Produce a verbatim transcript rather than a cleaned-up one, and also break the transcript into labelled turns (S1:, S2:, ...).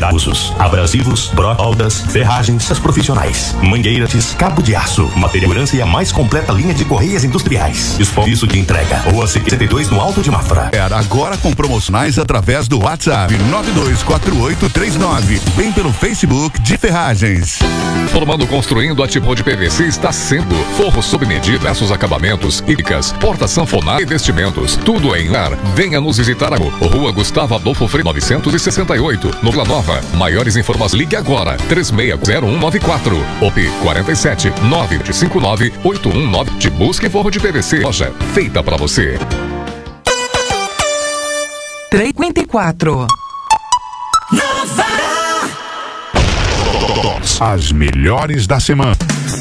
S1: Parafusos, abrasivos, brocaldas, ferragens, as profissionais, mangueiras, cabo de aço, material de segurança e a mais completa linha de correias industriais. Serviço de entrega. Rua C setenta e dois no Alto de Mafra.
S2: Agora com promocionais através do WhatsApp nove dois quatro oito três nove. Vem pelo Facebook de Ferragens.
S3: Formando construindo a Timon de P V C está sendo forro sob medida, diversos acabamentos, icas, porta sanfonar e vestimentos. Tudo em ar. Venha nos visitar a Rua Gustavo Adolfo Freire novecentos e sessenta e oito, no Vila Nova. Maiores informações, ligue agora três seis zero um nove quatro ou P quarenta e sete nove cinco nove oito um nove. Te busque forro de P V C. Loja feita pra você.
S4: cinquenta e quatro.
S2: As melhores da semana.